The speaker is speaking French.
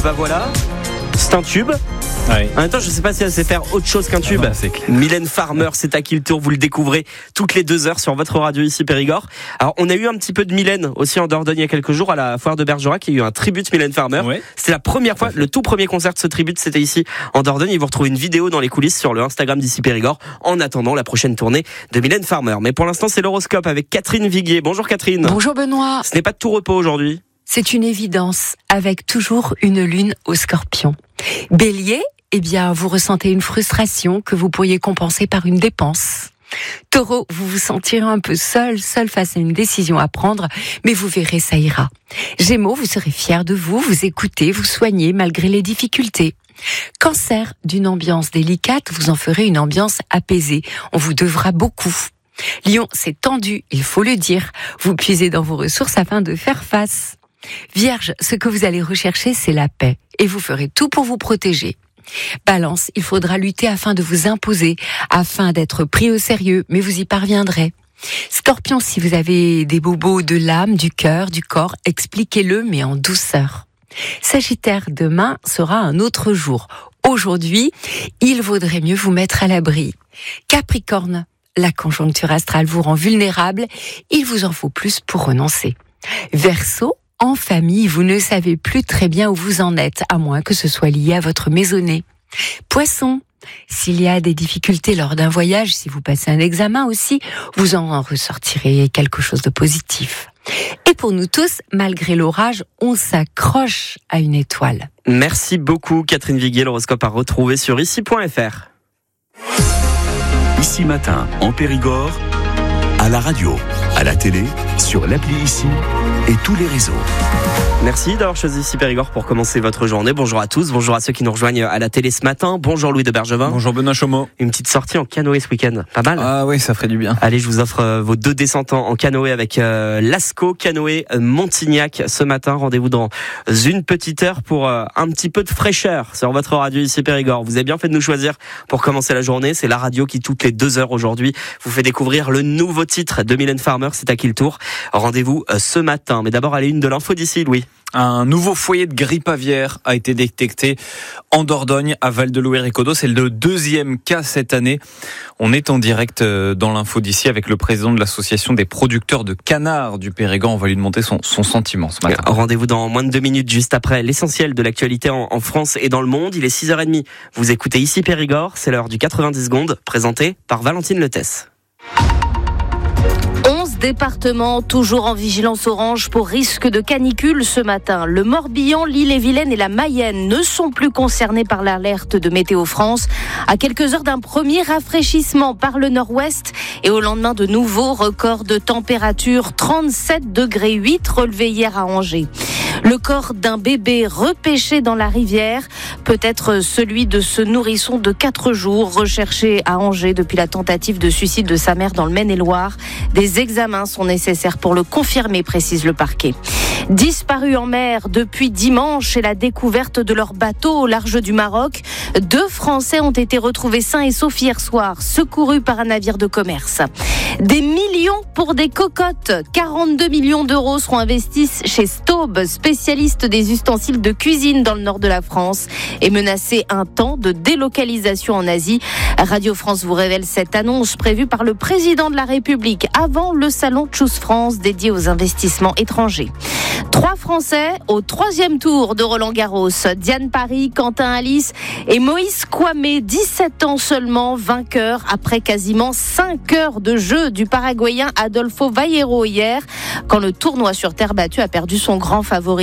bah voilà, c'est un tube. Ouais. En même temps, je sais pas si elle sait faire autre chose qu'un tube. Non, c'est clair. Mylène Farmer, c'est à qui le tour. Vous le découvrez toutes les 2 heures sur votre radio ici Périgord. Alors, on a eu un petit peu de Mylène aussi en Dordogne il y a quelques jours à la foire de Bergerac. Il y a eu un tribut Mylène Farmer. Ouais. C'était la première fois, le tout premier concert de ce tribut, c'était ici en Dordogne. Et vous retrouvez une vidéo dans les coulisses sur le Instagram d'ici Périgord en attendant la prochaine tournée de Mylène Farmer. Mais pour l'instant, c'est l'horoscope avec Catherine Viguier. Bonjour Catherine. Bonjour Benoît. Ce n'est pas de tout repos aujourd'hui. C'est une évidence, avec toujours une lune au Scorpion. Bélier, eh bien, vous ressentez une frustration que vous pourriez compenser par une dépense. Taureau, vous vous sentirez un peu seul face à une décision à prendre, mais vous verrez, ça ira. Gémeaux, vous serez fier de vous écoutez, vous soignez malgré les difficultés. Cancer, d'une ambiance délicate, vous en ferez une ambiance apaisée. On vous devra beaucoup. Lion, c'est tendu, il faut le dire. Vous puisez dans vos ressources afin de faire face. Vierge, ce que vous allez rechercher, c'est la paix. Et vous ferez tout pour vous protéger. Balance, il faudra lutter afin de vous imposer, afin d'être pris au sérieux, mais vous y parviendrez. Scorpion, si vous avez des bobos de l'âme, du cœur, du corps, expliquez-le, mais en douceur. Sagittaire, demain sera un autre jour. Aujourd'hui, il vaudrait mieux vous mettre à l'abri. Capricorne, la conjoncture astrale vous rend vulnérable, il vous en faut plus pour renoncer. Verseau, en famille, vous ne savez plus très bien où vous en êtes, à moins que ce soit lié à votre maisonnée. Poisson, s'il y a des difficultés lors d'un voyage, si vous passez un examen aussi, vous en ressortirez quelque chose de positif. Et pour nous tous, malgré l'orage, on s'accroche à une étoile. Merci beaucoup Catherine Viguier. L'horoscope à retrouver sur ici.fr. Ici Matin, en Périgord, à la radio, à la télé, sur l'appli Ici et tous les réseaux. Merci d'avoir choisi ici Périgord pour commencer votre journée. Bonjour à tous, bonjour à ceux qui nous rejoignent à la télé ce matin. Bonjour Louis de Bergevin. Bonjour Benoît Chomeau. Une petite sortie en canoë ce week-end, pas mal. Ah oui, ça ferait du bien. Allez, je vous offre vos 2 descentes en canoë avec Lascaux Canoë Montignac ce matin. Rendez-vous dans une petite heure pour un petit peu de fraîcheur sur votre radio ici Périgord. Vous avez bien fait de nous choisir pour commencer la journée. C'est la radio qui, toutes les 2 heures aujourd'hui, vous fait découvrir le nouveau titre de Mylène Farmer. C'est à qui le tour? Rendez-vous ce matin. Mais d'abord, à la une de l'info d'ici, Louis. Un nouveau foyer de grippe aviaire a été détecté en Dordogne, à Val-de-Louis-Récodo. C'est le 2e cas cette année. On est en direct dans l'info d'ici avec le président de l'association des producteurs de canards du Périgord. On va lui demander son sentiment ce matin. Rendez-vous dans moins de 2 minutes, juste après l'essentiel de l'actualité en France et dans le monde. Il est 6h30. Vous écoutez ici Périgord. C'est l'heure du 90 secondes, présenté par Valentine Letès. Départements toujours en vigilance orange pour risque de canicule ce matin. Le Morbihan, l'Ille-et-Vilaine et la Mayenne ne sont plus concernés par l'alerte de Météo France. À quelques heures d'un premier rafraîchissement par le nord-ouest et au lendemain de nouveaux records de température, 37,8 degrés relevés hier à Angers. Le corps d'un bébé repêché dans la rivière, peut-être celui de ce nourrisson de 4 jours recherché à Angers depuis la tentative de suicide de sa mère dans le Maine-et-Loire. Des examens sont nécessaires pour le confirmer, précise le parquet. Disparus en mer depuis dimanche et la découverte de leur bateau au large du Maroc, 2 Français ont été retrouvés sains et saufs hier soir, secourus par un navire de commerce. Des millions pour des cocottes. 42 millions d'euros seront investis chez Staub, spécialiste des ustensiles de cuisine dans le nord de la France, et menacé un temps de délocalisation en Asie. Radio France vous révèle cette annonce prévue par le président de la République avant le salon Choose France dédié aux investissements étrangers. 3 Français au 3e tour de Roland-Garros. Diane Paris, Quentin Alice et Moïse Kouamé, 17 ans seulement, vainqueur après quasiment 5 heures de jeu du Paraguayen Adolfo Vaillero hier, quand le tournoi sur terre battue a perdu son grand favori.